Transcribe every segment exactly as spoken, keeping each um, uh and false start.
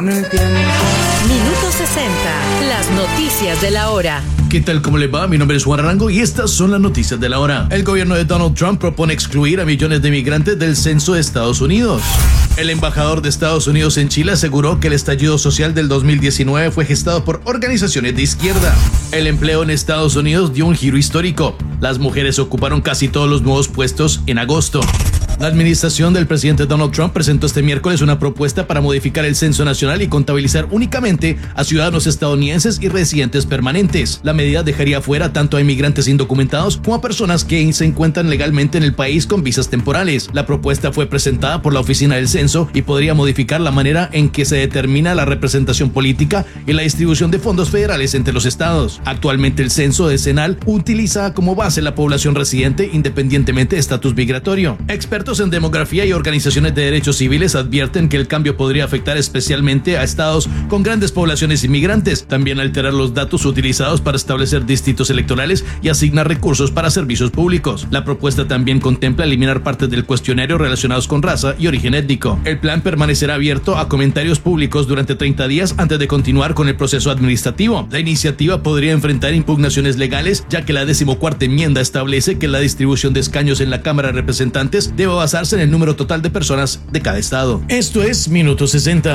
con el tiempo. Minuto sesenta, las noticias de la hora. ¿Qué tal? ¿Cómo les va? Mi nombre es Juan Arango y estas son las noticias de la hora. El gobierno de Donald Trump propone excluir a millones de migrantes del censo de Estados Unidos. El embajador de Estados Unidos en Chile aseguró que el estallido social del dos mil diecinueve fue gestado por organizaciones de izquierda. El empleo en Estados Unidos dio un giro histórico. Las mujeres ocuparon casi todos los nuevos puestos en agosto. La administración del presidente Donald Trump presentó este miércoles una propuesta para modificar el censo nacional y contabilizar únicamente a ciudadanos estadounidenses y residentes permanentes. La medida dejaría fuera tanto a inmigrantes indocumentados como a personas que se encuentran legalmente en el país con visas temporales. La propuesta fue presentada por la Oficina del Censo y podría modificar la manera en que se determina la representación política y la distribución de fondos federales entre los estados. Actualmente el censo decenal utiliza como base la población residente independientemente de estatus migratorio. Expertos en demografía y organizaciones de derechos civiles advierten que el cambio podría afectar especialmente a estados con grandes poblaciones inmigrantes, también alterar los datos utilizados para establecer distritos electorales y asignar recursos para servicios públicos. La propuesta también contempla eliminar partes del cuestionario relacionados con raza y origen étnico. El plan permanecerá abierto a comentarios públicos durante treinta días antes de continuar con el proceso administrativo. La iniciativa podría enfrentar impugnaciones legales, ya que la decimocuarta enmienda establece que la distribución de escaños en la Cámara de Representantes debe basarse en el número total de personas de cada estado. Esto es Minuto sesenta.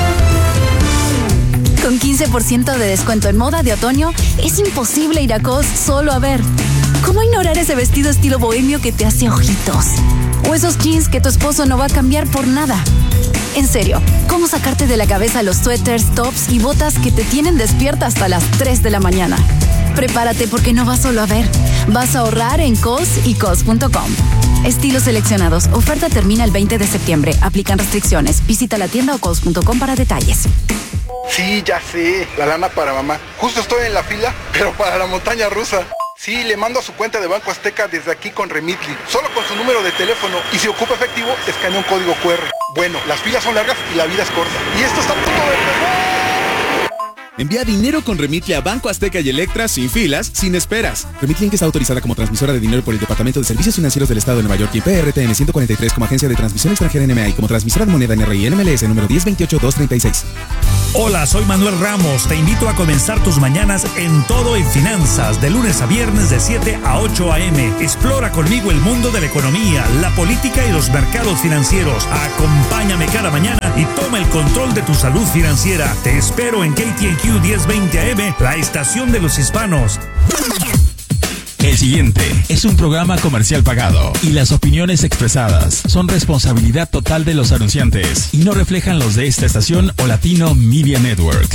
Con quince por ciento de descuento en moda de otoño, es imposible ir a Cos solo a ver. ¿Cómo ignorar ese vestido estilo bohemio que te hace ojitos? O esos jeans que tu esposo no va a cambiar por nada. En serio, ¿cómo sacarte de la cabeza los suéteres, tops y botas que te tienen despierta hasta las tres de la mañana? Prepárate porque no vas solo a ver. Vas a ahorrar en Cos y Cos punto com. Estilos seleccionados. Oferta termina el veinte de septiembre. Aplican restricciones. Visita la tienda o cos punto com para detalles. Sí, ya sé. La lana para mamá. Justo estoy en la fila, pero para la montaña rusa. Sí, le mando a su cuenta de Banco Azteca desde aquí con Remitly. Solo con su número de teléfono. Y si ocupa efectivo, escanea un código cu erre. Bueno, las filas son largas y la vida es corta. Y esto está a punto de... Envía dinero con Remitly a Banco Azteca y Electra sin filas, sin esperas. Remitly está autorizada como transmisora de dinero por el Departamento de Servicios Financieros del Estado de Nueva York y P R T N ciento cuarenta y tres como agencia de transmisión extranjera N M A y como transmisora de moneda N R I N M L S número diez veintiocho dos treinta y seis. Hola, soy Manuel Ramos. Te invito a comenzar tus mañanas en Todo en Finanzas, de lunes a viernes de siete a ocho a eme. Explora conmigo el mundo de la economía, la política y los mercados financieros. Acompáñame cada mañana y toma el control de tu salud financiera. Te espero en K T N Q diez veinte a eme, la estación de los hispanos. El siguiente es un programa comercial pagado y las opiniones expresadas son responsabilidad total de los anunciantes y no reflejan los de esta estación o Latino Media Network.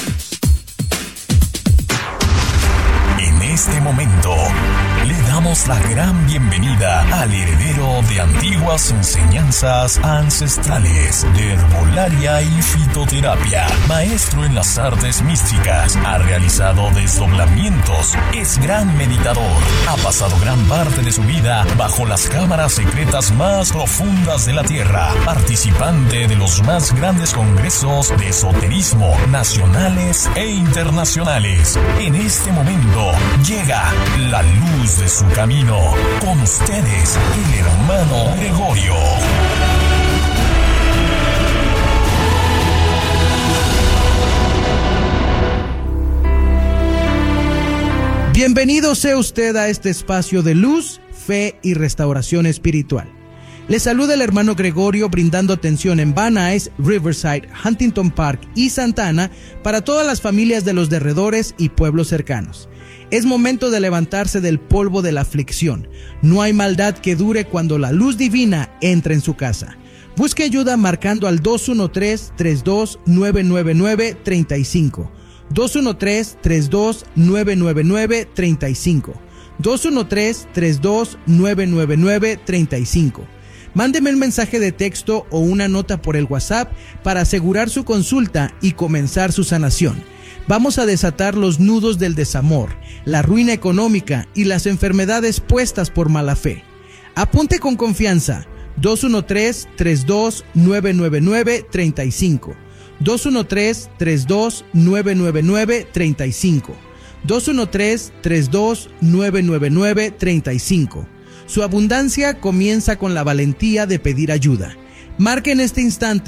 En este momento le damos la gran bienvenida al heredero de antiguas enseñanzas ancestrales de herbolaria y fitoterapia, maestro en las artes místicas, ha realizado desdoblamientos, es gran meditador, ha pasado gran parte de su vida bajo las cámaras secretas más profundas de la tierra, participante de los más grandes congresos de esoterismo nacionales e internacionales. En este momento llega la luz de su camino. Con ustedes, el hermano Gregorio. Bienvenido sea usted a este espacio de luz, fe y restauración espiritual. Le saluda el hermano Gregorio brindando atención en Van Nuys, Riverside, Huntington Park y Santa Ana para todas las familias de los derredores y pueblos cercanos. Es momento de levantarse del polvo de la aflicción. No hay maldad que dure cuando la luz divina entra en su casa. Busque ayuda marcando al dos uno tres, tres dos nueve nueve nueve, tres cinco. dos uno tres, tres dos nueve nueve nueve, tres cinco. dos uno tres, tres dos nueve nueve nueve, tres cinco. Mándeme un mensaje de texto o una nota por el WhatsApp para asegurar su consulta y comenzar su sanación. Vamos a desatar los nudos del desamor, la ruina económica y las enfermedades puestas por mala fe. Apunte con confianza dos uno tres, tres dos nueve nueve nueve, tres cinco. dos uno tres, tres dos nueve nueve nueve, tres cinco. dos uno tres, tres dos nueve nueve nueve, tres cinco. Su abundancia comienza con la valentía de pedir ayuda. Marque en este instante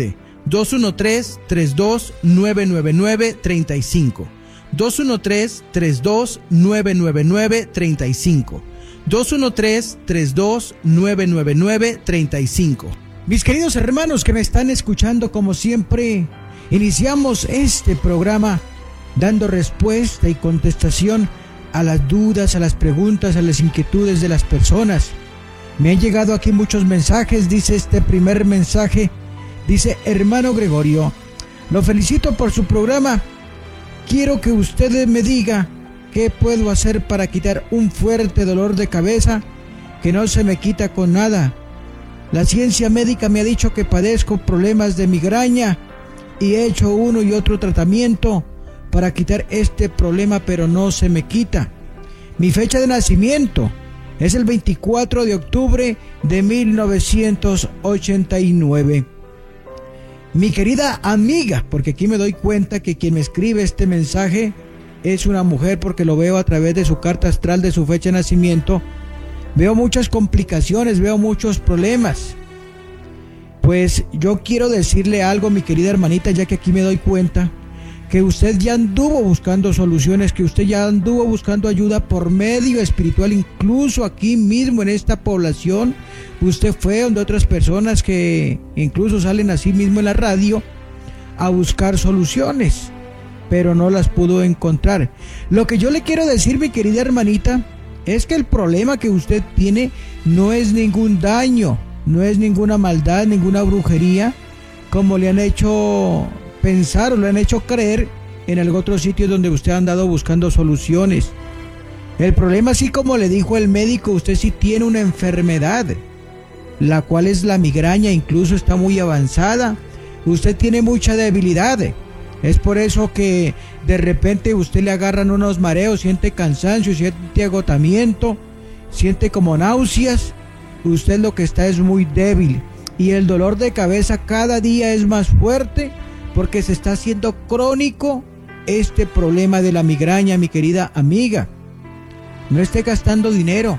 dos uno tres, tres dos nueve nueve nueve, tres cinco. dos uno tres, tres dos nueve nueve nueve, tres cinco. dos uno tres, tres dos nueve nueve nueve, tres cinco. Mis queridos hermanos que me están escuchando, como siempre, iniciamos este programa dando respuesta y contestación a las dudas, a las preguntas, a las inquietudes de las personas. Me han llegado aquí muchos mensajes. Dice este primer mensaje, dice: hermano Gregorio, lo felicito por su programa. Quiero que usted me diga qué puedo hacer para quitar un fuerte dolor de cabeza que no se me quita con nada. La ciencia médica me ha dicho que padezco problemas de migraña y he hecho uno y otro tratamiento para quitar este problema, pero no se me quita. Mi fecha de nacimiento es el veinticuatro de octubre de mil novecientos ochenta y nueve. Mi querida amiga, porque aquí me doy cuenta que quien me escribe este mensaje es una mujer, porque lo veo a través de su carta astral, de su fecha de nacimiento. Veo muchas complicaciones, veo muchos problemas. Pues yo quiero decirle algo, mi querida hermanita, ya que aquí me doy cuenta que usted ya anduvo buscando soluciones, que usted ya anduvo buscando ayuda por medio espiritual, incluso aquí mismo en esta población. Usted fue donde otras personas que incluso salen así mismo en la radio a buscar soluciones, pero no las pudo encontrar. Lo que yo le quiero decir, mi querida hermanita, es que el problema que usted tiene no es ningún daño, no es ninguna maldad, ninguna brujería, como le han hecho pensar o le han hecho creer en algún otro sitio donde usted ha andado buscando soluciones. El problema, así como le dijo el médico, usted sí tiene una enfermedad, la cual es la migraña, incluso está muy avanzada. Usted tiene mucha debilidad. Es por eso que de repente usted le agarran unos mareos, siente cansancio, siente agotamiento, siente como náuseas. Usted lo que está es muy débil y el dolor de cabeza cada día es más fuerte porque se está haciendo crónico este problema de la migraña, mi querida amiga. No esté gastando dinero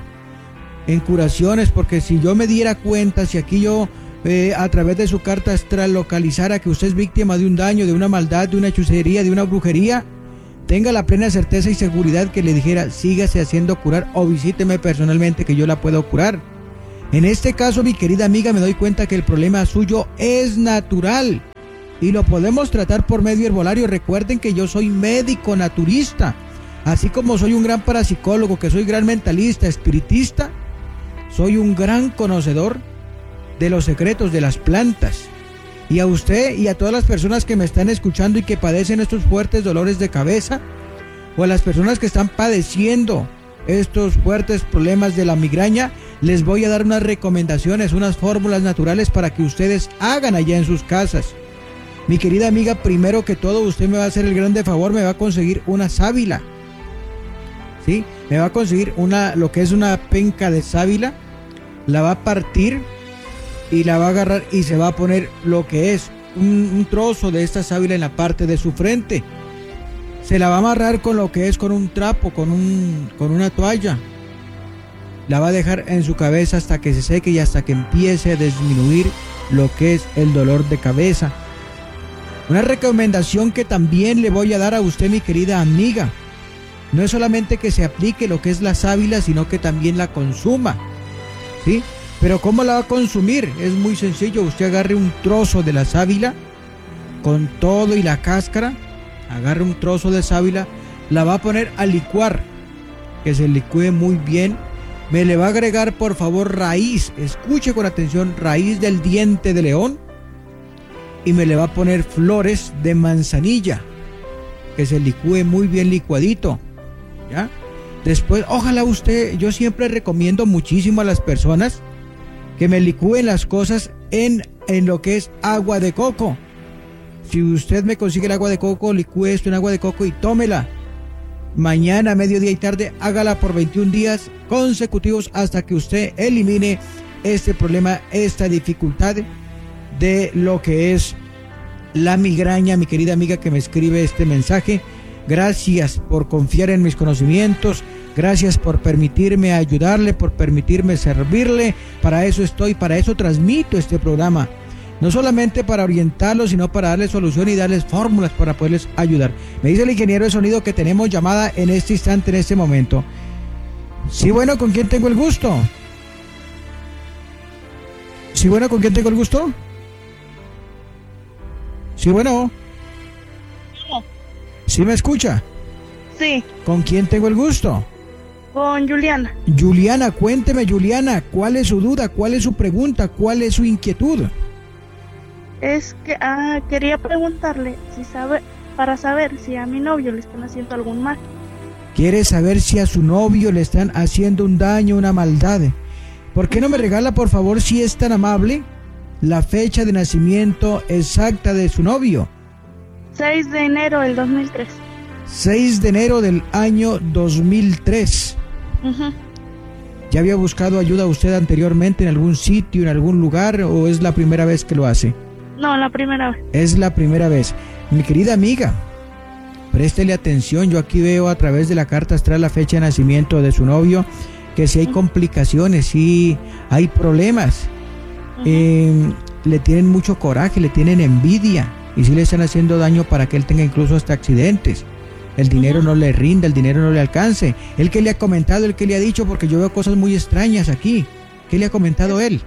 en curaciones, porque si yo me diera cuenta, si aquí yo eh, a través de su carta astral localizara que usted es víctima de un daño, de una maldad, de una hechicería, de una brujería, tenga la plena certeza y seguridad que le dijera: sígase haciendo curar o visíteme personalmente que yo la puedo curar. En este caso, mi querida amiga, me doy cuenta que el problema suyo es natural y lo podemos tratar por medio herbolario. Recuerden que yo soy médico naturista, así como soy un gran parapsicólogo, que soy gran mentalista, espiritista. Soy un gran conocedor de los secretos de las plantas. Y a usted y a todas las personas que me están escuchando y que padecen estos fuertes dolores de cabeza, o a las personas que están padeciendo estos fuertes problemas de la migraña, les voy a dar unas recomendaciones, unas fórmulas naturales para que ustedes hagan allá en sus casas. Mi querida amiga, primero que todo, usted me va a hacer el grande favor, me va a conseguir una sábila. ¿Sí? Me va a conseguir una, lo que es una penca de sábila, la va a partir y la va a agarrar y se va a poner lo que es un, un trozo de esta sábila en la parte de su frente. Se la va a amarrar con lo que es con un trapo, con, un, con una toalla. La va a dejar en su cabeza hasta que se seque y hasta que empiece a disminuir lo que es el dolor de cabeza. Una recomendación que también le voy a dar a usted, mi querida amiga: no es solamente que se aplique lo que es la sábila, sino que también la consuma, ¿sí? Pero ¿cómo la va a consumir? Es muy sencillo. Usted agarre un trozo de la sábila con todo y la cáscara, agarre un trozo de sábila, la va a poner a licuar, que se licúe muy bien. Me le va a agregar, por favor, raíz, escuche con atención, raíz del diente de león, y me le va a poner flores de manzanilla, que se licúe muy bien licuadito, ¿ya? Después, ojalá usted, yo siempre recomiendo muchísimo a las personas que me licúen las cosas en, en lo que es agua de coco. Si usted me consigue el agua de coco, licúe esto en agua de coco y tómela. Mañana, mediodía y tarde, hágala por veintiún días consecutivos hasta que usted elimine este problema, esta dificultad de lo que es la migraña, mi querida amiga que me escribe este mensaje. Gracias por confiar en mis conocimientos, gracias por permitirme ayudarle, por permitirme servirle. Para eso estoy, para eso transmito este programa. no solamente para orientarlos, sino para darles solución y darles fórmulas para poderles ayudar. Me dice el ingeniero de sonido que tenemos llamada en este instante, en este momento. Sí, bueno, ¿con quién tengo el gusto? Sí, bueno, ¿con quién tengo el gusto? Sí, bueno. ¿Sí me escucha? Sí. ¿Con quién tengo el gusto? Con Juliana. Juliana, cuénteme, Juliana, ¿cuál es su duda? ¿Cuál es su pregunta? ¿Cuál es su inquietud? Es que ah, quería preguntarle si sabe, para saber si a mi novio le están haciendo algún mal. Quiere saber si a su novio le están haciendo un daño, una maldad. ¿Por qué no me regala, por favor, si es tan amable, la fecha de nacimiento exacta de su novio? seis de enero del dos mil tres. seis de enero del año dos mil tres. Uh-huh. ¿Ya había buscado ayuda usted anteriormente en algún sitio, en algún lugar, o es la primera vez que lo hace? No, la primera vez. Es la primera vez. Mi querida amiga, préstele atención. Yo aquí veo a través de la carta astral la fecha de nacimiento de su novio, que si hay complicaciones, si hay problemas, uh-huh. eh, le tienen mucho coraje, le tienen envidia, y si le están haciendo daño para que él tenga incluso hasta accidentes. El dinero uh-huh. no le rinda, el dinero no le alcance. ¿Él qué le ha comentado, él qué le ha dicho? Porque yo veo cosas muy extrañas aquí. ¿Qué le ha comentado él?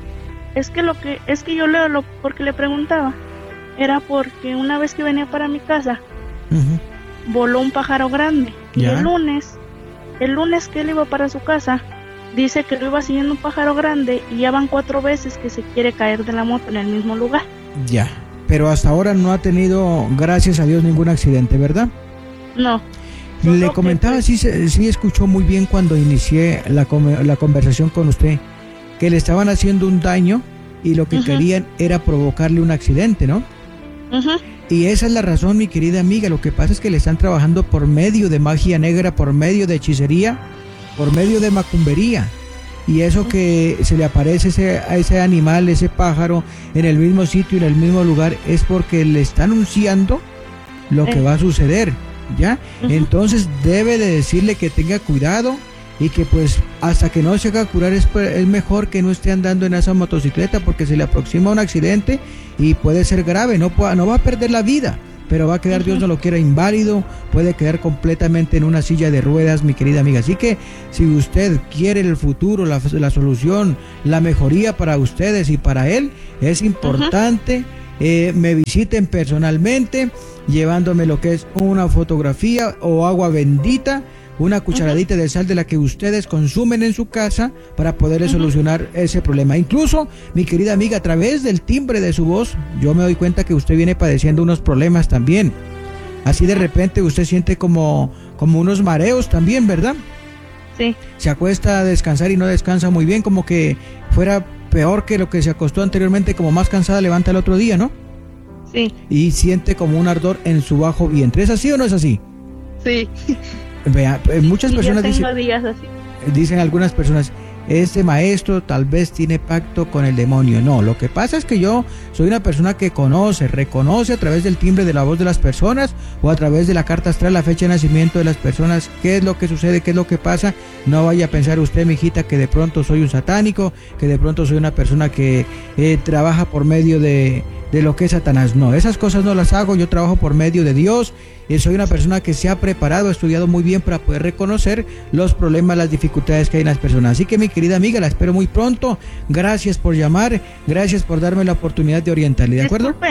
Es que lo que es que yo le lo porque le preguntaba era porque una vez que venía para mi casa uh-huh. voló un pájaro grande. Y ¿ya? el lunes, el lunes que él iba para su casa, dice que lo iba siguiendo un pájaro grande y ya van cuatro veces que se quiere caer de la moto en el mismo lugar. Ya, pero hasta ahora no ha tenido, gracias a Dios, ningún accidente, ¿verdad? No. Le comentaba, que, pues, sí, sí escuchó muy bien cuando inicié la, la conversación con usted, que le estaban haciendo un daño y lo que uh-huh. querían era provocarle un accidente, ¿no? Uh-huh. Y esa es la razón, mi querida amiga. Lo que pasa es que le están trabajando por medio de magia negra, por medio de hechicería, por medio de macumbería. Y eso uh-huh. que se le aparece ese, a ese animal, ese pájaro, en el mismo sitio, en el mismo lugar, es porque le está anunciando lo uh-huh. que va a suceder, ¿ya? Uh-huh. Entonces debe de decirle que tenga cuidado, y que pues hasta que no se haga curar es, es mejor que no esté andando en esa motocicleta, porque se le aproxima un accidente y puede ser grave. No, pueda, no va a perder la vida, pero va a quedar, uh-huh. Dios no lo quiera, inválido, puede quedar completamente en una silla de ruedas, mi querida amiga. Así que si usted quiere el futuro, la, la solución, la mejoría para ustedes y para él, es importante uh-huh. eh, me visiten personalmente, llevándome lo que es una fotografía o agua bendita, una cucharadita uh-huh. de sal de la que ustedes consumen en su casa para poderle uh-huh. solucionar ese problema. Incluso, mi querida amiga, a través del timbre de su voz, yo me doy cuenta que usted viene padeciendo unos problemas también. Así de repente usted siente como, como unos mareos también, ¿verdad? Sí. Se acuesta a descansar y no descansa muy bien, como que fuera peor que lo que se acostó anteriormente, como más cansada levanta el otro día, ¿no? Sí. Y siente como un ardor en su bajo vientre. ¿Es así o no es así? Sí. Vea, muchas y personas yo tengo dicen, días así. dicen algunas personas, este maestro tal vez tiene pacto con el demonio. No, lo que pasa es que yo soy una persona que conoce, reconoce a través del timbre de la voz de las personas o a través de la carta astral la fecha de nacimiento de las personas, qué es lo que sucede, qué es lo que pasa. No vaya a pensar usted, mijita, que de pronto soy un satánico, que de pronto soy una persona que eh, trabaja por medio de, de lo que es Satanás. No, esas cosas no las hago, yo trabajo por medio de Dios. Y soy una persona que se ha preparado, ha estudiado muy bien para poder reconocer los problemas, las dificultades que hay en las personas. Así que, mi querida amiga, la espero muy pronto. Gracias por llamar, gracias por darme la oportunidad de orientarle, ¿de acuerdo? Disculpe.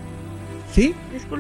¿Sí? Disculpe.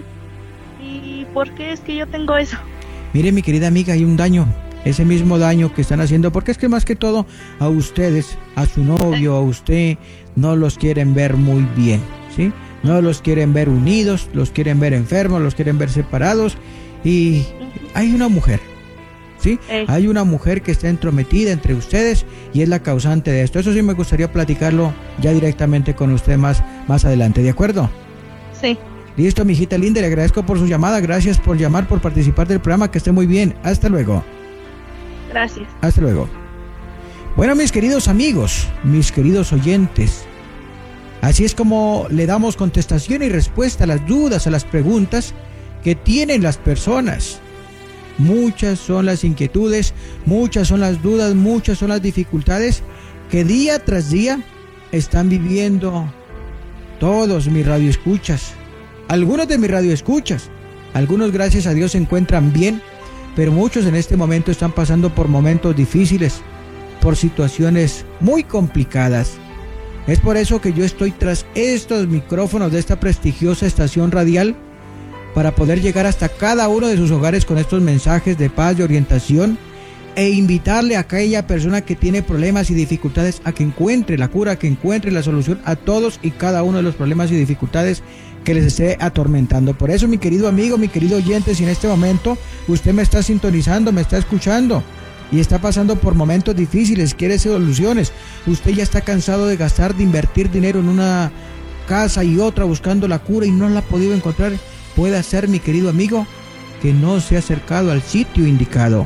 ¿Y por qué es que yo tengo eso? Mire, mi querida amiga, hay un daño. Ese mismo daño que están haciendo, porque es que más que todo a ustedes, a su novio, a usted, no los quieren ver muy bien, ¿sí? No los quieren ver unidos, los quieren ver enfermos, los quieren ver separados. Y hay una mujer, ¿sí? Ey. Hay una mujer que está entrometida entre ustedes y es la causante de esto. Eso sí me gustaría platicarlo ya directamente con usted más, más adelante, ¿de acuerdo? Sí. Listo, mi hijita linda, le agradezco por su llamada. Gracias por llamar, por participar del programa. Que esté muy bien. Hasta luego. Gracias. Hasta luego. Bueno, mis queridos amigos, mis queridos oyentes, así es como le damos contestación y respuesta a las dudas, a las preguntas que tienen las personas. Muchas son las inquietudes, muchas son las dudas, muchas son las dificultades que día tras día están viviendo todos mis radioescuchas, algunos de mis radioescuchas, algunos gracias a Dios se encuentran bien, pero muchos en este momento están pasando por momentos difíciles, por situaciones muy complicadas. Es por eso que yo estoy tras estos micrófonos de esta prestigiosa estación radial para poder llegar hasta cada uno de sus hogares con estos mensajes de paz, de orientación, e invitarle a aquella persona que tiene problemas y dificultades a que encuentre la cura, que encuentre la solución a todos y cada uno de los problemas y dificultades que les esté atormentando. Por eso, mi querido amigo, mi querido oyente, si en este momento usted me está sintonizando, me está escuchando y está pasando por momentos difíciles, quiere soluciones, usted ya está cansado de gastar, de invertir dinero en una casa y otra buscando la cura y no la ha podido encontrar, puede ser, mi querido amigo, que no se ha acercado al sitio indicado.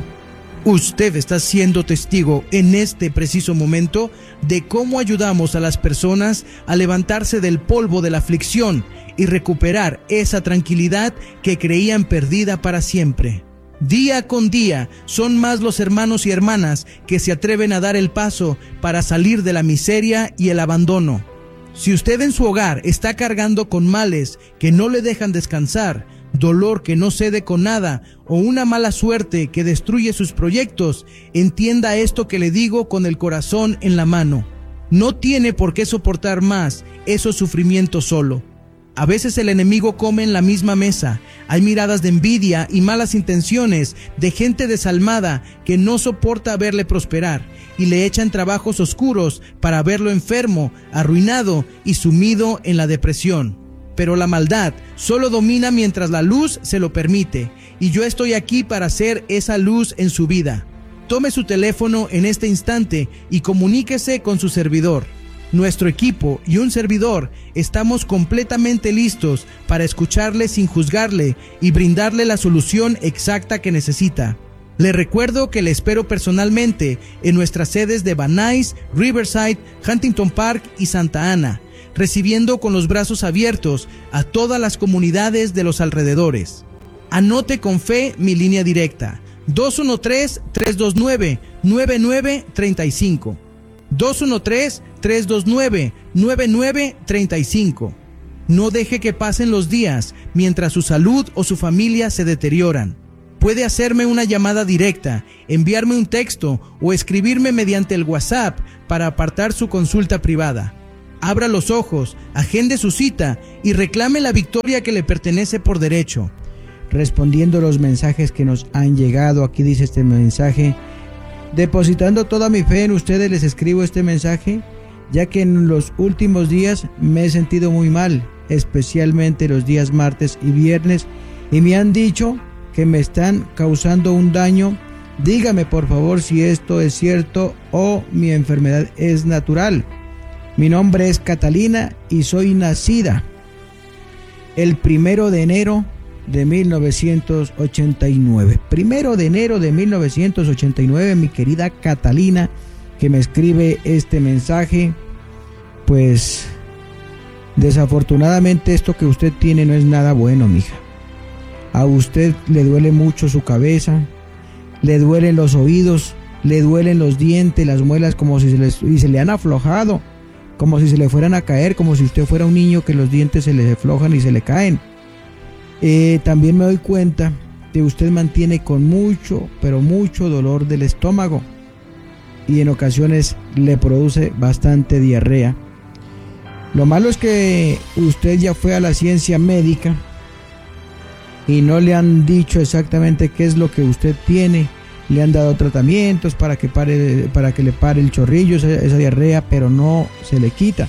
Usted está siendo testigo en este preciso momento de cómo ayudamos a las personas a levantarse del polvo de la aflicción y recuperar esa tranquilidad que creían perdida para siempre. Día con día son más los hermanos y hermanas que se atreven a dar el paso para salir de la miseria y el abandono. Si usted en su hogar está cargando con males que no le dejan descansar, dolor que no cede con nada o una mala suerte que destruye sus proyectos, entienda esto que le digo con el corazón en la mano. No tiene por qué soportar más esos sufrimientos solo. A veces el enemigo come en la misma mesa. Hay miradas de envidia y malas intenciones de gente desalmada que no soporta verle prosperar y le echan trabajos oscuros para verlo enfermo, arruinado y sumido en la depresión. Pero la maldad solo domina mientras la luz se lo permite, y yo estoy aquí para ser esa luz en su vida. Tome su teléfono en este instante y comuníquese con su servidor. Nuestro equipo y un servidor estamos completamente listos para escucharle sin juzgarle y brindarle la solución exacta que necesita. Le recuerdo que le espero personalmente en nuestras sedes de Van Nuys, Riverside, Huntington Park y Santa Ana, recibiendo con los brazos abiertos a todas las comunidades de los alrededores. Anote con fe mi línea directa, dos uno tres, tres dos nueve, nueve nueve tres cinco. dos uno tres, tres dos nueve, nueve nueve tres cinco. No deje que pasen los días mientras su salud o su familia se deterioran. Puede hacerme una llamada directa, enviarme un texto o escribirme mediante el WhatsApp para apartar su consulta privada. Abra los ojos, agende su cita y reclame la victoria que le pertenece por derecho. Respondiendo los mensajes que nos han llegado, aquí dice este mensaje: depositando toda mi fe en ustedes les escribo este mensaje, ya que en los últimos días me he sentido muy mal, especialmente los días martes y viernes, y me han dicho que me están causando un daño. Dígame por favor si esto es cierto o mi enfermedad es natural. Mi nombre es Catalina y soy nacida el primero de enero de mil novecientos ochenta y nueve. Primero de enero de mil novecientos ochenta y nueve, mi querida Catalina, que me escribe este mensaje. Pues desafortunadamente esto que usted tiene no es nada bueno, mija. A usted le duele mucho su cabeza, le duelen los oídos, le duelen los dientes, las muelas, como si se le, y se le han aflojado, como si se le fueran a caer, como si usted fuera un niño que los dientes se le aflojan y se le caen. Eh, también me doy cuenta que usted mantiene con mucho, pero mucho dolor del estómago y en ocasiones le produce bastante diarrea. Lo malo es que usted ya fue a la ciencia médica y no le han dicho exactamente qué es lo que usted tiene. Le han dado tratamientos para que pare, para que le pare el chorrillo, esa, esa diarrea, pero no se le quita.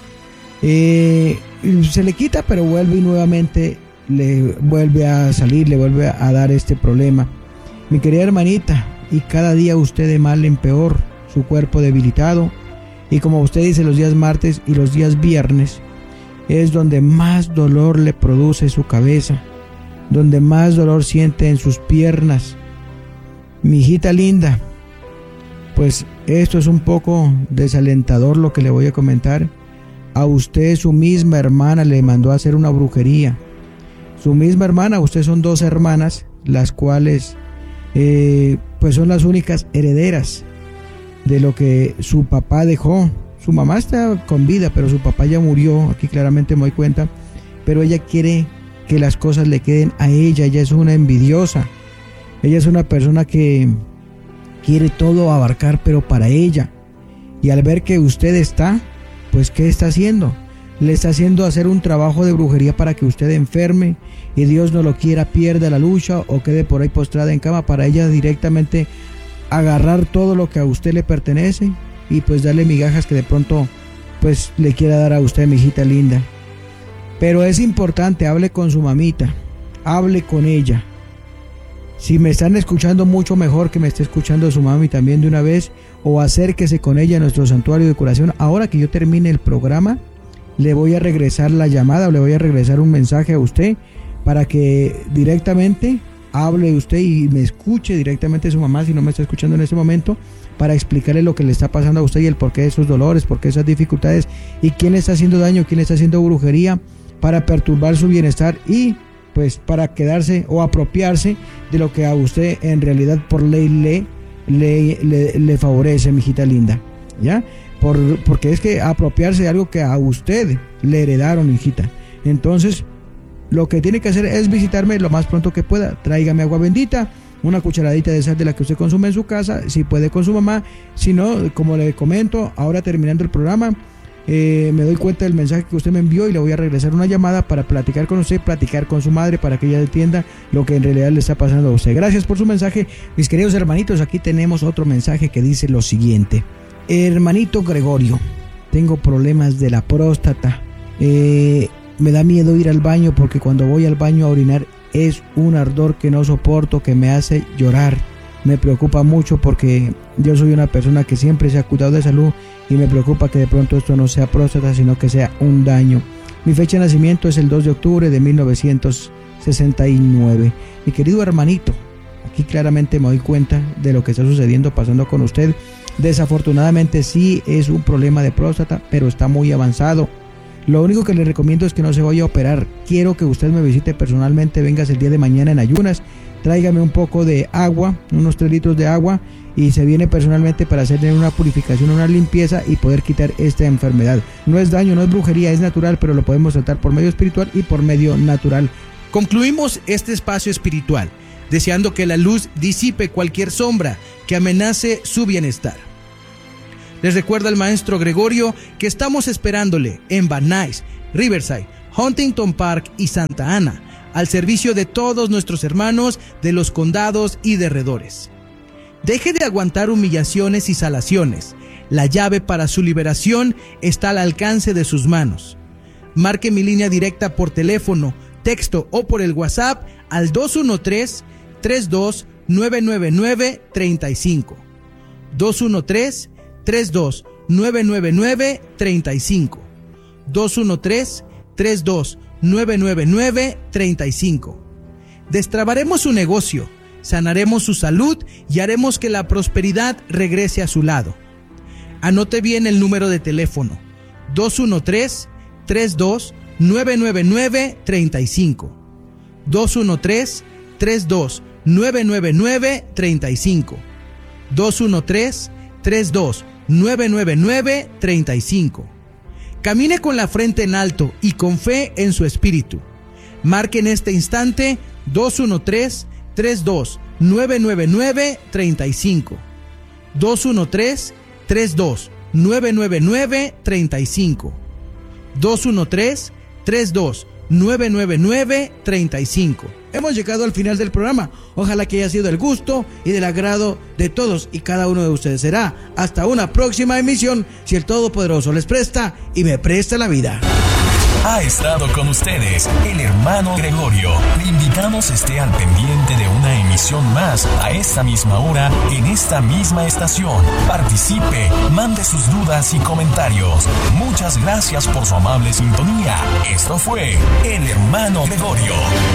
Eh, se le quita, pero vuelve y nuevamente le vuelve a salir, le vuelve a dar este problema. Mi querida hermanita, y cada día usted de mal en peor, su cuerpo debilitado, y como usted dice, los días martes y los días viernes es donde más dolor le produce su cabeza, donde más dolor siente en sus piernas. Mi hijita linda, pues esto es un poco desalentador lo que le voy a comentar. A usted su misma hermana le mandó a hacer una brujería. Su misma hermana, ustedes son dos hermanas, las cuales eh, pues son las únicas herederas de lo que su papá dejó. Su su mamá está con vida, pero su papá ya murió, aquí claramente me doy cuenta, pero ella quiere que las cosas le queden a ella, ella es una envidiosa, ella es una persona que quiere todo abarcar, pero para ella, y al ver que usted está, pues ¿qué está haciendo? Le está haciendo hacer un trabajo de brujería para que usted enferme y Dios no lo quiera, pierda la lucha o quede por ahí postrada en cama, para ella directamente agarrar todo lo que a usted le pertenece y pues darle migajas que de pronto pues le quiera dar a usted, mi hijita linda. Pero es importante, hable con su mamita, hable con ella. Si me están escuchando, mucho mejor que me esté escuchando su mami también de una vez, o acérquese con ella a nuestro santuario de curación. Ahora que yo termine el programa, le voy a regresar la llamada o le voy a regresar un mensaje a usted para que directamente hable usted y me escuche directamente su mamá, si no me está escuchando en este momento, para explicarle lo que le está pasando a usted y el porqué de esos dolores, porqué de esas dificultades y quién le está haciendo daño, quién le está haciendo brujería para perturbar su bienestar y pues para quedarse o apropiarse de lo que a usted en realidad por ley le, le, le, le favorece, mijita linda, ¿ya? Por, porque es que apropiarse de algo que a usted le heredaron, hijita. Entonces, lo que tiene que hacer es visitarme lo más pronto que pueda. Tráigame agua bendita, una cucharadita de sal de la que usted consume en su casa, si puede con su mamá. Si no, como le comento, ahora terminando el programa, eh, me doy cuenta del mensaje que usted me envió y le voy a regresar una llamada para platicar con usted, platicar con su madre para que ella entienda lo que en realidad le está pasando a usted. Gracias por su mensaje, mis queridos hermanitos. Aquí tenemos otro mensaje que dice lo siguiente. Hermanito Gregorio, tengo problemas de la próstata. Eh, me da miedo ir al baño porque cuando voy al baño a orinar es un ardor que no soporto, que me hace llorar. Me preocupa mucho porque yo soy una persona que siempre se ha cuidado de salud y me preocupa que de pronto esto no sea próstata, sino que sea un daño. Mi fecha de nacimiento es el dos de octubre de mil novecientos sesenta y nueve. Mi querido hermanito, aquí claramente me doy cuenta de lo que está sucediendo, pasando con usted. Desafortunadamente sí es un problema de próstata, pero está muy avanzado. Lo único que le recomiendo es que no se vaya a operar. Quiero que usted me visite personalmente, vengas el día de mañana en ayunas, tráigame un poco de agua, unos tres litros de agua, y se viene personalmente para hacerle una purificación, una limpieza y poder quitar esta enfermedad. No es daño, no es brujería, es natural, pero lo podemos tratar por medio espiritual y por medio natural. Concluimos este espacio espiritual, deseando que la luz disipe cualquier sombra que amenace su bienestar. Les recuerda el maestro Gregorio que estamos esperándole en Van Nuys, Riverside, Huntington Park y Santa Ana, al servicio de todos nuestros hermanos de los condados y derredores. Deje de aguantar humillaciones y salaciones. La llave para su liberación está al alcance de sus manos. Marque mi línea directa por teléfono, texto o por el WhatsApp al dos uno tres, tres dos nueve nueve nueve, tres cinco. dos uno tres, tres dos nueve nueve nueve, tres cinco. dos uno tres, tres dos nueve nueve nueve, tres cinco. Destrabaremos su negocio, sanaremos su salud y haremos que la prosperidad regrese a su lado. Anote bien el número de teléfono: dos uno tres, tres dos nueve nueve nueve, tres cinco. dos uno tres, tres dos nueve nueve nueve, tres cinco. dos uno tres, tres dos nueve nueve nueve, tres cinco. Camine con la frente en alto y con fe en su espíritu. Marque en este instante dos uno tres, tres dos nueve nueve nueve, tres cinco. dos uno tres, tres dos nueve nueve nueve, tres cinco. dos uno tres, tres dos nueve nueve nueve, tres cinco. Hemos llegado al final del programa. Ojalá que haya sido del gusto y del agrado de todos y cada uno de ustedes. Será hasta una próxima emisión, si el Todopoderoso les presta y me presta la vida. Ha estado con ustedes el hermano Gregorio. Le invitamos esté al pendiente de una emisión más a esta misma hora en esta misma estación. Participe, mande sus dudas y comentarios. Muchas gracias por su amable sintonía. Esto fue el hermano Gregorio.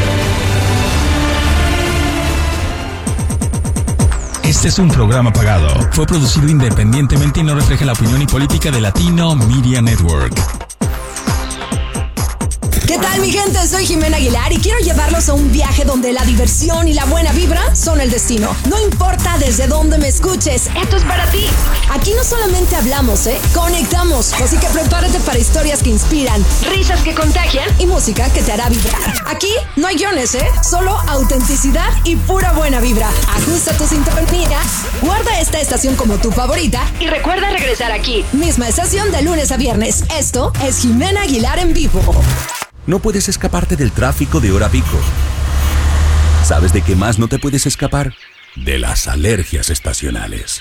Este es un programa pagado. Fue producido independientemente y no refleja la opinión y política de Latino Media Network. ¿Qué tal, mi gente? Soy Jimena Aguilar y quiero llevarlos a un viaje donde la diversión y la buena vibra son el destino. No importa desde dónde me escuches, esto es para ti. Aquí no solamente hablamos, ¿eh? Conectamos. Así que prepárate para historias que inspiran, risas que contagian y música que te hará vibrar. Aquí no hay guiones, ¿eh? Solo autenticidad y pura buena vibra. Ajusta tu sintonía, guarda esta estación como tu favorita y recuerda regresar aquí. Misma estación de lunes a viernes. Esto es Jimena Aguilar en vivo. No puedes escaparte del tráfico de hora pico. ¿Sabes de qué más no te puedes escapar? De las alergias estacionales.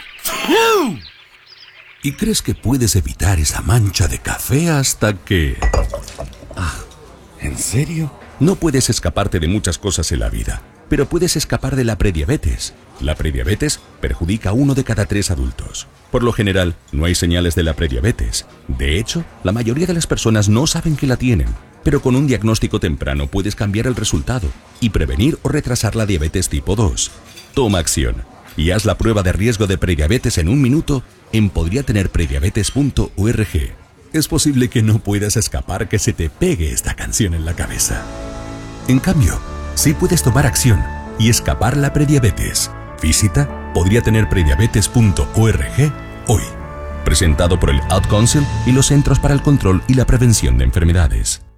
¿Y crees que puedes evitar esa mancha de café hasta que... Ah, ¿en serio? No puedes escaparte de muchas cosas en la vida, pero puedes escapar de la prediabetes. La prediabetes perjudica a uno de cada tres adultos. Por lo general, no hay señales de la prediabetes. De hecho, la mayoría de las personas no saben que la tienen. Pero con un diagnóstico temprano puedes cambiar el resultado y prevenir o retrasar la diabetes tipo dos. Toma acción y haz la prueba de riesgo de prediabetes en un minuto en podría tener prediabetes punto org. Es posible que no puedas escapar que se te pegue esta canción en la cabeza. En cambio, sí puedes tomar acción y escapar la prediabetes. Visita podría tener prediabetes punto org hoy. Presentado por el Ad Council y los Centros para el Control y la Prevención de Enfermedades.